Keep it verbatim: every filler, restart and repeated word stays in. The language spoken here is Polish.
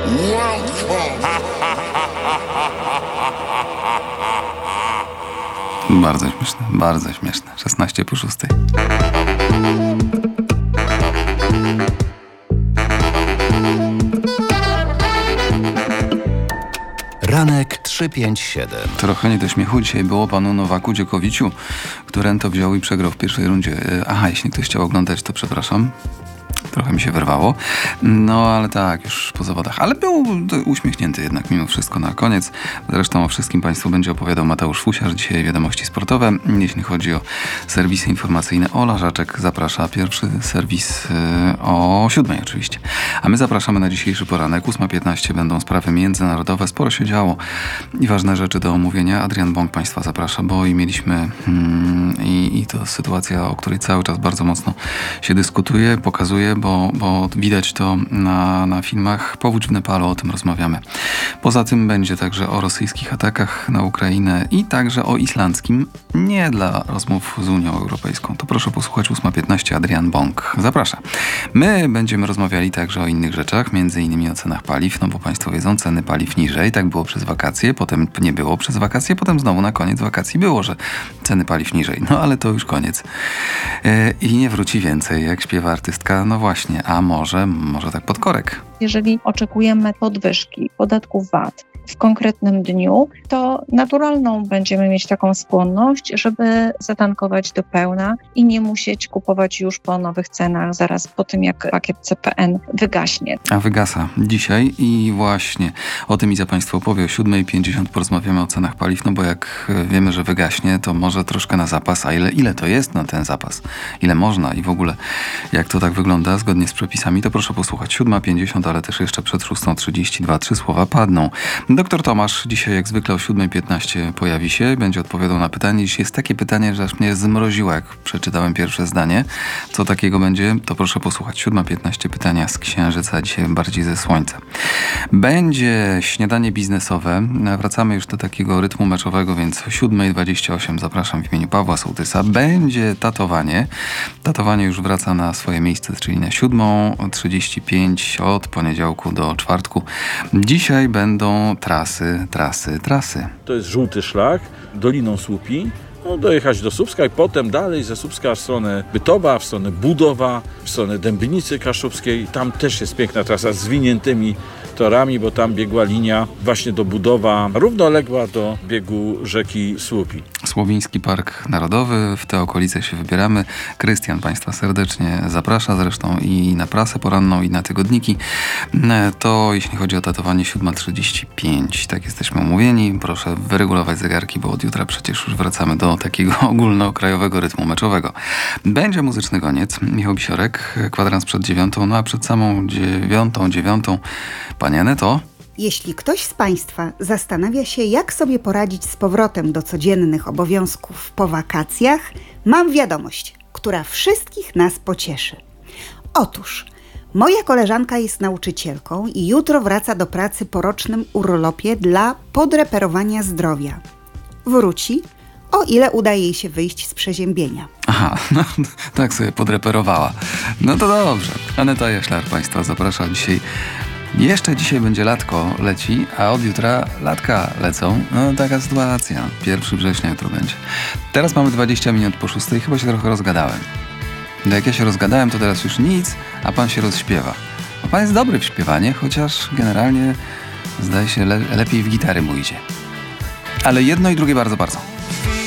Bardzo śmieszne, bardzo śmieszne. szesnaście po szóstej. Ranek trzysta pięćdziesiąt siedem. Trochę nie do śmiechu dzisiaj było panu Nowaku Dziokowiciu, który to wziął i przegrał w pierwszej rundzie. Aha, jeśli ktoś chciał oglądać, to przepraszam. Trochę mi się wyrwało. No ale tak, już po zawodach. Ale był uśmiechnięty jednak mimo wszystko na koniec. Zresztą o wszystkim Państwu będzie opowiadał Mateusz Fusiarz. Dzisiaj wiadomości sportowe. Jeśli chodzi o serwisy informacyjne, Ola Żaczek zaprasza. Pierwszy serwis yy, o siódmej oczywiście. A my zapraszamy na dzisiejszy poranek. ósma piętnaście będą sprawy międzynarodowe. Sporo się działo i ważne rzeczy do omówienia. Adrian Bąk Państwa zaprasza, bo i mieliśmy hmm, i, i to sytuacja, o której cały czas bardzo mocno się dyskutuje, pokazuje, bo, bo widać to na, na filmach. Powódź w Nepalu, o tym rozmawiamy. Poza tym będzie także o rosyjskich atakach na Ukrainę i także o islandzkim, nie dla rozmów z Unią Europejską. To proszę posłuchać ósma piętnaście, Adrian Bąk zaprasza. My będziemy rozmawiali także o innych rzeczach, między innymi o cenach paliw, no bo Państwo wiedzą, ceny paliw niżej, tak było przez wakacje, potem nie było przez wakacje, potem znowu na koniec wakacji było, że ceny paliw niżej. No ale to już koniec. Yy, I nie wróci więcej, jak śpiewa artystka. No właśnie, a może, może tak pod korek. Jeżeli oczekujemy podwyżki podatku V A T w konkretnym dniu, to naturalną będziemy mieć taką skłonność, żeby zatankować do pełna i nie musieć kupować już po nowych cenach zaraz po tym, jak pakiet C P N wygaśnie. A wygasa dzisiaj i właśnie o tym Iza Państwu opowie. O siódmej pięćdziesiąt porozmawiamy o cenach paliw, no bo jak wiemy, że wygaśnie, to może troszkę na zapas. A ile, ile to jest na ten zapas? Ile można i w ogóle jak to tak wygląda zgodnie z przepisami, to proszę posłuchać. siódma pięćdziesiąt, ale też jeszcze przed szóstą trzydzieści dwa. Trzy słowa padną. Doktor Tomasz dzisiaj jak zwykle o siódmej piętnaście pojawi się, będzie odpowiadał na pytanie. Dziś jest takie pytanie, że aż mnie zmroziło, jak przeczytałem pierwsze zdanie. Co takiego będzie? To proszę posłuchać. siódma piętnaście, pytania z Księżyca, dzisiaj bardziej ze Słońca. Będzie śniadanie biznesowe. Wracamy już do takiego rytmu meczowego, więc o siódma dwadzieścia osiem zapraszam w imieniu Pawła Sołtysa. Będzie tatowanie. Tatowanie już wraca na swoje miejsce, czyli na siódma trzydzieści pięć od poniedziałku do czwartku. Dzisiaj będą trasy, trasy, trasy. To jest żółty szlak, Doliną Słupi. No, dojechać do Słupska i potem dalej ze Słupska w stronę Bytowa, w stronę Budowa, w stronę Dębnicy Kaszubskiej. Tam też jest piękna trasa z zwiniętymi torami, bo tam biegła linia właśnie do Budowa, równoległa do biegu rzeki Słupi. Słowiński Park Narodowy, w te okolice się wybieramy. Krystian Państwa serdecznie zaprasza, zresztą i na prasę poranną, i na tygodniki. To jeśli chodzi o tatowanie siódma trzydzieści pięć, tak jesteśmy umówieni. Proszę wyregulować zegarki, bo od jutra przecież już wracamy do takiego ogólnokrajowego rytmu meczowego. Będzie muzyczny koniec. Michał Bisiorek, kwadrans przed dziewiątą, no a przed samą dziewiątą, dziewiątą Pani Aneto. Jeśli ktoś z Państwa zastanawia się, jak sobie poradzić z powrotem do codziennych obowiązków po wakacjach, mam wiadomość, która wszystkich nas pocieszy. Otóż moja koleżanka jest nauczycielką i jutro wraca do pracy po rocznym urlopie dla podreperowania zdrowia. Wróci, o ile uda jej się wyjść z przeziębienia. Aha, no tak sobie podreperowała. No to dobrze. Aneta Jaślar Państwa zaprasza dzisiaj. Jeszcze dzisiaj będzie latko leci, a od jutra latka lecą. No taka sytuacja. pierwszego września to będzie. Teraz mamy dwadzieścia minut po szóstej. Chyba się trochę rozgadałem. No jak ja się rozgadałem, to teraz już nic, a pan się rozśpiewa. No pan jest dobry w śpiewanie, chociaż generalnie zdaje się le- lepiej w gitary mu idzie. Ale jedno i drugie bardzo, bardzo.